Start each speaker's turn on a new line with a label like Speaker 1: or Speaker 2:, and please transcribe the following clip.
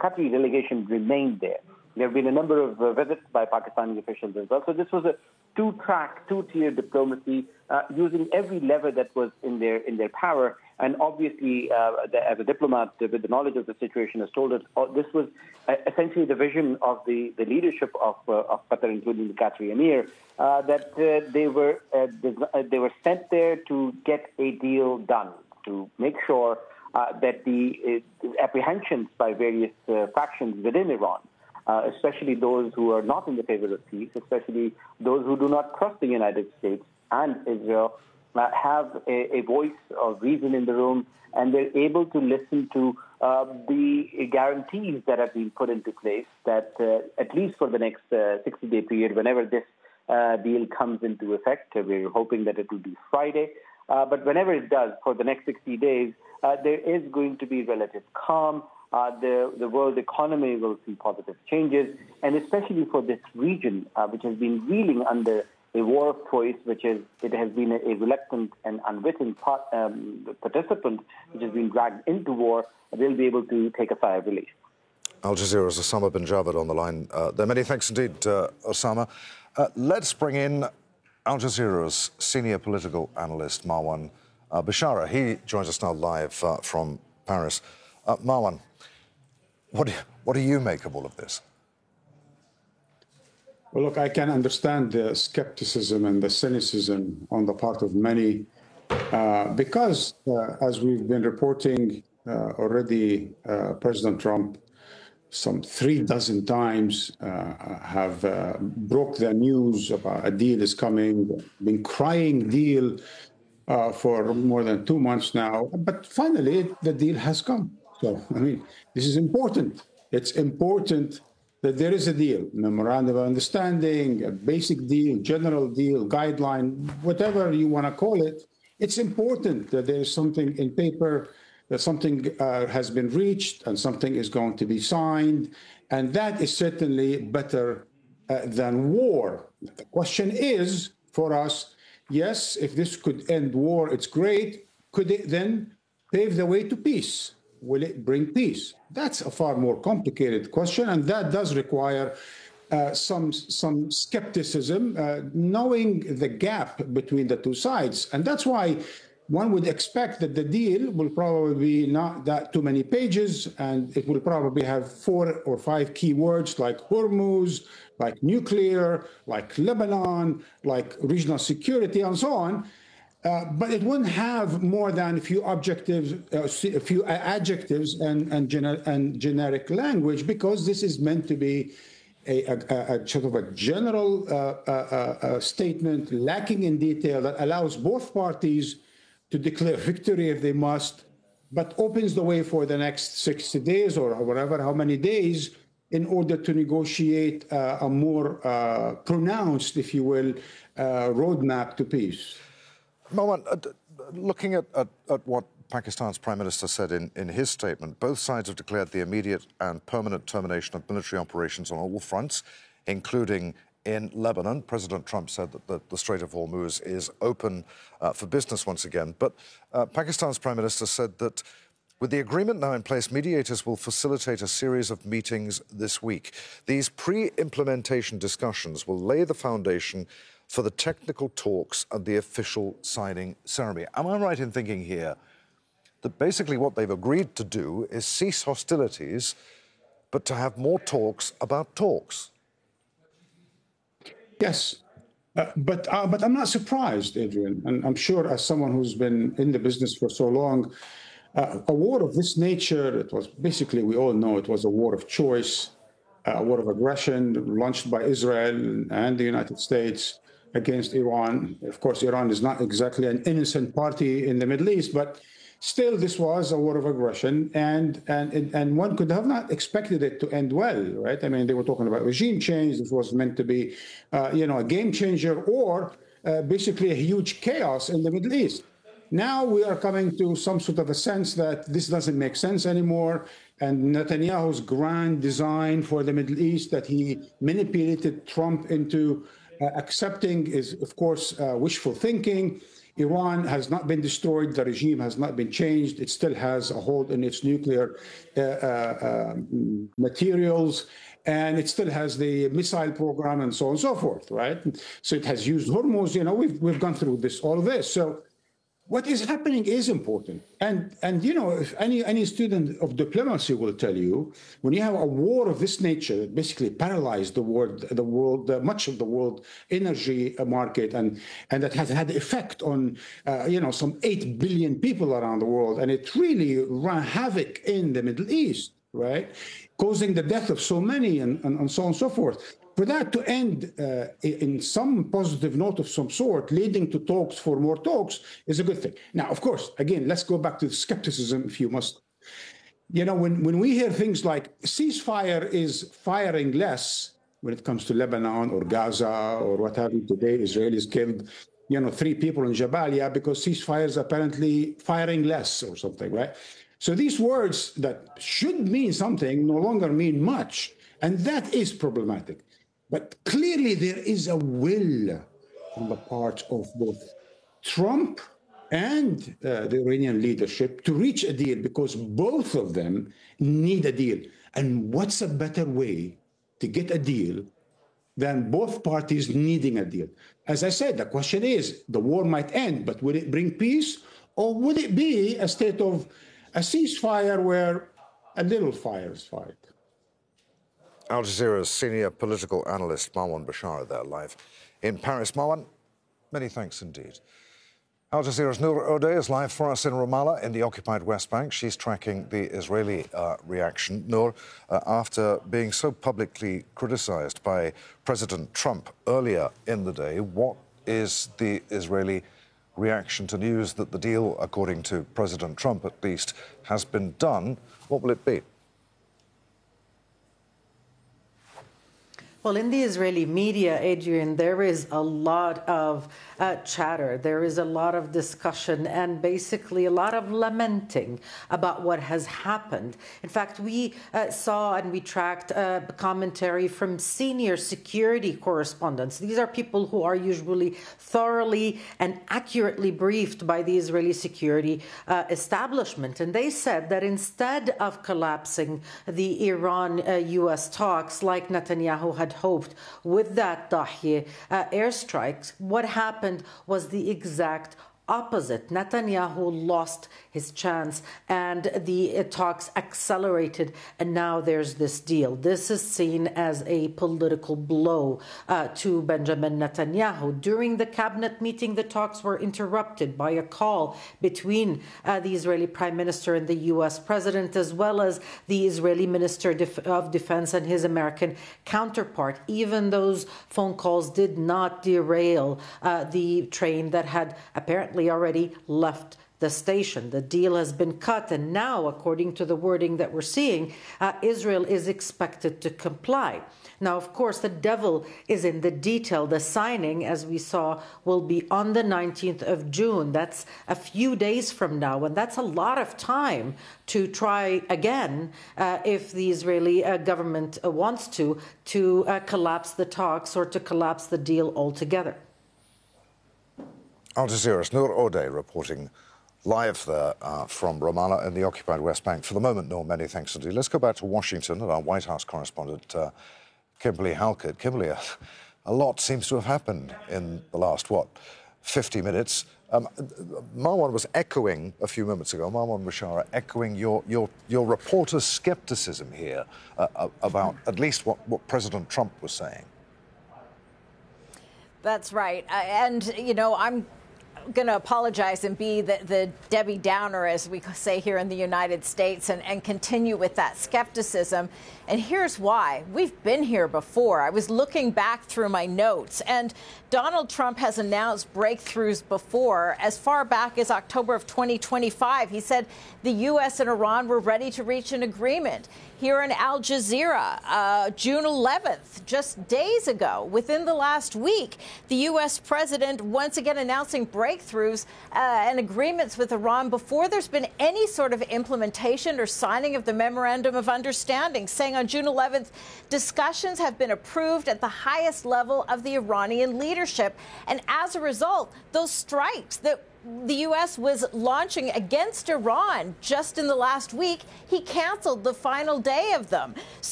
Speaker 1: Qatari delegation remained there. There have been a number of visits by Pakistani officials as well. So this was a two-track, two-tier diplomacy using every lever that was in their power. And obviously, as a diplomat with the knowledge of the situation, has told us this was essentially the vision of the leadership of Qatar, including the Qatari Emir, that they were sent there to get a deal done, to make sure that the apprehensions by various factions within Iran, especially those who are not in the favor of peace, especially those who do not trust the United States and Israel, have a voice of reason in the room, and they're able to listen to the guarantees that have been put into place that at least for the next 60-day period, whenever this deal comes into effect, we're hoping that it will be Friday, but whenever it does, for the next 60 days, there is going to be relative calm. The world economy will see positive changes, and especially for this region, which has been reeling under a war of choice, it has been a reluctant and unwitting participant, which has been dragged into war, they'll be able to take a sigh of relief.
Speaker 2: Al Jazeera's Osama bin Jabir on the line. There many thanks indeed, Osama. Let's bring in Al Jazeera's senior political analyst, Marwan Bashara. He joins us now live from Paris. Marwan, what do you make of all of this?
Speaker 3: Well, look, I can understand the skepticism and the cynicism on the part of many because, as we've been reporting already, President Trump some 36 times have broke the news about a deal is coming, been crying deal for more than 2 months now. But finally, the deal has come. So, I mean, this is important. It's important that there is a deal, memorandum of understanding, a basic deal, general deal, guideline, whatever you want to call it. It's important that there is something in paper, that something has been reached and something is going to be signed. And that is certainly better than war. The question is, for us, yes, if this could end war, it's great. Could it then pave the way to peace? Will it bring peace? That's a far more complicated question, and that does require some skepticism, knowing the gap between the two sides. And that's why one would expect that the deal will probably be not that too many pages, and it will probably have 4 or 5 key words like Hormuz, like nuclear, like Lebanon, like regional security, and so on. But it wouldn't have more than a few objectives, a few adjectives and generic language, because this is meant to be a sort of a general statement lacking in detail that allows both parties to declare victory if they must, but opens the way for the next 60 days or whatever, how many days, in order to negotiate a more pronounced, if you will, roadmap to peace.
Speaker 2: Marwan, looking at what Pakistan's Prime Minister said in his statement, both sides have declared the immediate and permanent termination of military operations on all fronts, including in Lebanon. President Trump said that the Strait of Hormuz is open for business once again. But Pakistan's Prime Minister said that with the agreement now in place, mediators will facilitate a series of meetings this week. These pre-implementation discussions will lay the foundation for the technical talks and the official signing ceremony. Am I right in thinking here that basically what they've agreed to do is cease hostilities, but to have more talks about talks?
Speaker 3: Yes, but I'm not surprised, Adrian, and I'm sure as someone who's been in the business for so long, a war of this nature, it was basically, we all know it was a war of choice, a war of aggression launched by Israel and the United States against Iran. Of course, Iran is not exactly an innocent party in the Middle East, but still this was a war of aggression, and one could have not expected it to end well, right? I mean, they were talking about regime change. This was meant to be, a game changer, or basically a huge chaos in the Middle East. Now we are coming to some sort of a sense that this doesn't make sense anymore, and Netanyahu's grand design for the Middle East that he manipulated Trump into accepting is, of course, wishful thinking. Iran has not been destroyed. The regime has not been changed. It still has a hold in its nuclear materials, and it still has the missile program and so on and so forth, right? So it has used Hormuz. You know, we've gone through all of this. So what is happening is important. And you know, if any student of diplomacy will tell you, when you have a war of this nature that basically paralyzed the world, much of the world energy market, and that has had effect on, you know, some 8 billion people around the world, and it really ran havoc in the Middle East, right? Causing the death of so many and so on and so forth. For that to end in some positive note of some sort, leading to talks for more talks, is a good thing. Now, of course, again, let's go back to the skepticism, if you must. You know, when we hear things like ceasefire is firing less when it comes to Lebanon or Gaza or what have you, today Israelis killed, you know, 3 people in Jabalia because ceasefire is apparently firing less or something, right? So these words that should mean something no longer mean much, and that is problematic. But clearly there is a will on the part of both Trump and the Iranian leadership to reach a deal, because both of them need a deal. And what's a better way to get a deal than both parties needing a deal? As I said, the question is, the war might end, but will it bring peace? Or would it be a state of a ceasefire where a little fire is fired?
Speaker 2: Al Jazeera's senior political analyst Marwan Bashara there live in Paris. Marwan, many thanks indeed. Al Jazeera's Noor Odeh is live for us in Ramallah in the occupied West Bank. She's tracking the Israeli reaction. Noor, after being so publicly criticized by President Trump earlier in the day, what is the Israeli reaction to news that the deal, according to President Trump at least, has been done? What will it be?
Speaker 4: Well, in the Israeli media, Adrian, there is a lot of chatter. There is a lot of discussion and basically a lot of lamenting about what has happened. In fact, we saw and we tracked commentary from senior security correspondents. These are people who are usually thoroughly and accurately briefed by the Israeli security establishment. And they said that instead of collapsing the Iran-US talks like Netanyahu had hoped with that Dahye airstrikes, what happened was the exact opposite. Netanyahu lost his chance and the talks accelerated, and now there's this deal. This is seen as a political blow to Benjamin Netanyahu. During the cabinet meeting, the talks were interrupted by a call between the Israeli Prime Minister and the U.S. President, as well as the Israeli Minister of Defense and his American counterpart. Even those phone calls did not derail the train that had apparently already left the station. The deal has been cut, and now, according to the wording that we're seeing, Israel is expected to comply. Now, of course, the devil is in the detail. The signing, as we saw, will be on the 19th of June. That's a few days from now, and that's a lot of time to try again, if the Israeli government wants to collapse the talks or to collapse the deal altogether.
Speaker 2: Al Jazeera's Noor Odeh reporting live there from Ramallah in the occupied West Bank. For the moment, Noor, many thanks indeed. Let's go back to Washington and our White House correspondent, Kimberly Halkett. Kimberly, a lot seems to have happened in the last, 50 minutes. Marwan was echoing a few moments ago, Marwan Bashara, echoing your reporter's skepticism here about at least what President Trump was saying.
Speaker 5: That's right. And, you know, I'm going to apologize and be the Debbie Downer, as we say here in the United States, and continue with that skepticism. And here's why. We've been here before. I was looking back through my notes, and Donald Trump has announced breakthroughs before. As far back as October of 2025, he said the U.S. and Iran were ready to reach an agreement. Here in Al Jazeera, June 11th, just days ago, within the last week, the U.S. president once again announcing breakthroughs breakthroughs and agreements with Iran before there's been any sort of implementation or signing of the Memorandum of Understanding, saying on June 11th, discussions have been approved at the highest level of the Iranian leadership. And as a result, those strikes that the U.S. was launching against Iran just in the last week, he canceled the final day of them.